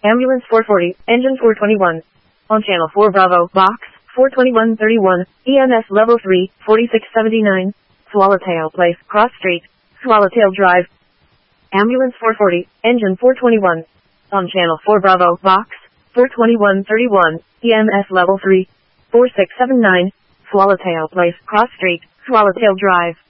Ambulance 440, engine 421. On channel 4 Bravo, box 42131, EMS level 3, 4679. Swallowtail Place, Cross Street, Swallowtail Drive. Ambulance 440, engine 421. On channel 4 Bravo, box 42131, EMS level 3, 4679. Swallowtail Place, Cross Street, Swallowtail Drive.